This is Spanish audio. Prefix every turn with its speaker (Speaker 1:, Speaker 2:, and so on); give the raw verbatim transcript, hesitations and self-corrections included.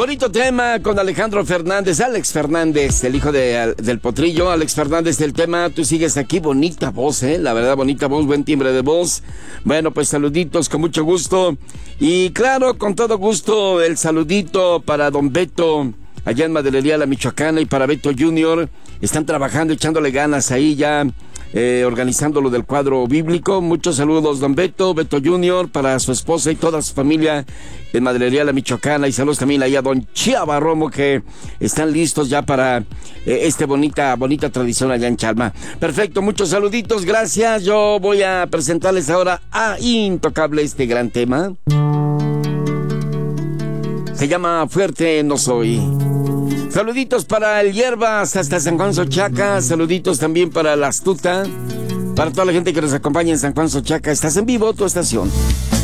Speaker 1: Bonito tema con Alejandro Fernández, Alex Fernández, el hijo de, del Potrillo. Alex Fernández, el tema, tú sigues aquí, bonita voz, eh, la verdad, bonita voz, buen timbre de voz. Bueno, pues saluditos con mucho gusto. Y claro, con todo gusto, el saludito para don Beto, allá en Madelería La Michoacana, y para Beto Junior. Están trabajando, echándole ganas ahí ya, eh, organizando lo del cuadro bíblico. Muchos saludos, don Beto, Beto Junior, para su esposa y toda su familia en Madelería La Michoacana. Y saludos también allá a don Chiava Romo, que están listos ya para eh, esta bonita, bonita tradición allá en Chalma. Perfecto, muchos saluditos, gracias. Yo voy a presentarles ahora a Intocable este gran tema. Se llama Fuerte No Soy. Saluditos para el Hierbas hasta San Juan Xochaca. Saluditos también para la Astuta. Para toda la gente que nos acompaña en San Juan Xochaca. Estás en vivo, tu estación.